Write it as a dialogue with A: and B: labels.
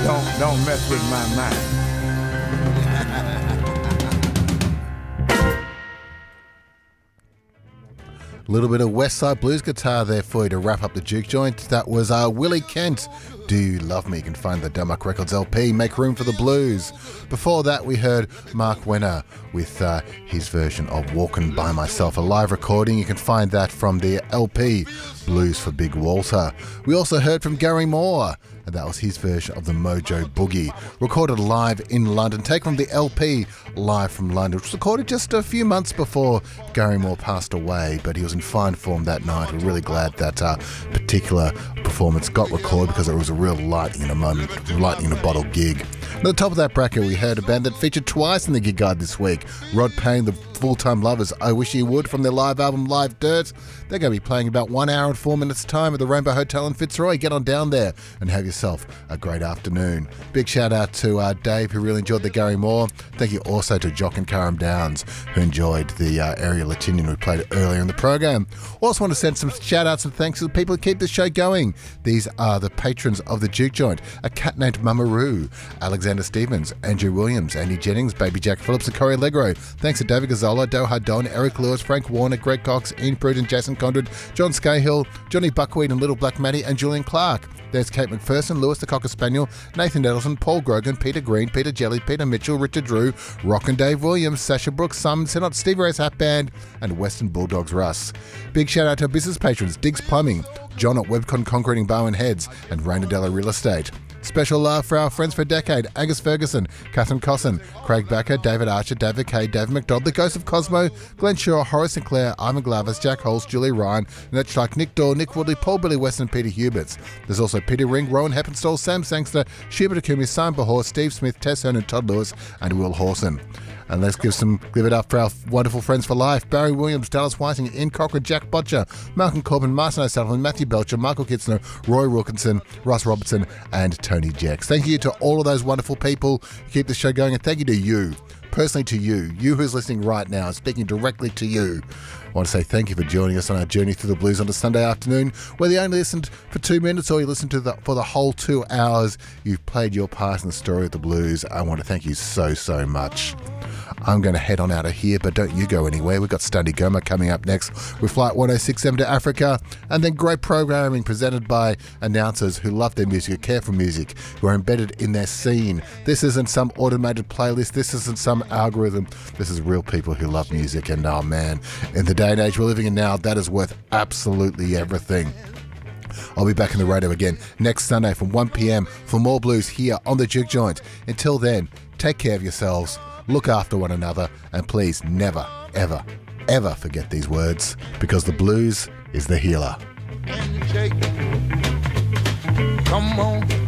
A: Don't mess with my mind.
B: A little bit of West Side Blues guitar there for you to wrap up the juke joint. That was Willie Kent. Do You Love Me? You can find the Delmark Records LP, Make Room for the Blues. Before that, we heard Mark Wenner with his version of Walking By Myself, a live recording. You can find that from the LP, Blues for Big Walter. We also heard from Gary Moore, and that was his version of the Mojo Boogie, recorded live in London, taken from the LP Live from London, which was recorded just a few months before Gary Moore passed away, but he was in fine form that night. We're really glad that particular performance got recorded because it was a real lightning in a bottle gig. At the top of that bracket, we heard a band that featured twice in the gig guide this week. Rod Payne, the Full-Time Lovers, I Wish You Would, from their live album Live Dirt. They're going to be playing about 1 hour and 4 minutes time at the Rainbow Hotel in Fitzroy. Get on down there and have yourself a great afternoon. Big shout out to Dave, who really enjoyed the Gary Moore. Thank you also to Jock and Karam Downs, who enjoyed the Area Latinian we played earlier in the program. Also want to send some shout outs and thanks to the people who keep the show going. These are the patrons of the Juke Joint: a cat named Mamaroo, Alexander Stevens, Andrew Williams, Andy Jennings, Baby Jack Phillips, and Corey Allegro. Thanks to David Gazzola, Doe Hardon, Eric Lewis, Frank Warner, Greg Cox, Ian Pruden, Jason Condred, John Scahill, Johnny Buckwheat and Little Black Matty, and Julian Clark. There's Kate McPherson, Lewis the Cocker Spaniel, Nathan Nettleton, Paul Grogan, Peter Green, Peter Jelly, Peter Mitchell, Richard Drew, Rock and Dave Williams, Sasha Brooks, Simon Sinnott, Steve Ray's Hat Band, and Western Bulldogs Russ. Big shout out to our business patrons: Diggs Plumbing, John at Webcon Concreting Bowen Heads, and Raina Della Real Estate. Special love for our friends for a decade: Angus Ferguson, Catherine Cosson, Craig Backer, David Archer, David Kay, David McDonald, The Ghost of Cosmo, Glenn Shaw, Horace Sinclair, Ivan Glavis, Jack Holst, Julie Ryan, Annette Schleich, Nick Dorr, Nick Woodley, Paul Billy West, and Peter Huberts. There's also Peter Ring, Rowan Heppenstall, Sam Sangster, Shubert Akumi, Simon Bahor, Steve Smith, Tess Hearn, and Todd Lewis, and Will Horson. And let's give it up for our wonderful friends for life: Barry Williams, Dallas Whiting, Ian Cochran, Jack Butcher, Malcolm Corbin, Martin O'Sullivan, Matthew Belcher, Michael Kitzner, Roy Wilkinson, Ross Robertson, and Tony Jex. Thank you to all of those wonderful people who keep the show going, and thank you to you, personally to you who's listening right now, speaking directly to you. I want to say thank you for joining us on our journey through the blues on a Sunday afternoon, whether you only listened for 2 minutes or you listened for the whole 2 hours. You've played your part in the story of the blues. I want to thank you so much. I'm going to head on out of here, but don't you go anywhere. We've got Stundy Goma coming up next with Flight 1067 to Africa, and then great programming presented by announcers who love their music, who care for music, who are embedded in their scene. This isn't some automated playlist. This isn't some algorithm. This is real people who love music, and oh man, in the day and age we're living in now, that is worth absolutely everything. I'll be back in the radio again next Sunday from 1 p.m. for more blues here on the Juke Joint. Until then, take care of yourselves, look after one another, and please never, ever, ever forget these words, because the blues is the healer.
A: Come on.